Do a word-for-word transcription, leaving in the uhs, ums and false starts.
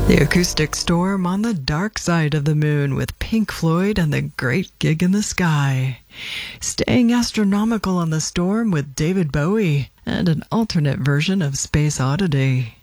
The Acoustic Storm on the Dark Side of the Moon with Pink Floyd and the Great Gig in the Sky. Staying Astronomical on the Storm with David Bowie and an alternate version of Space Oddity.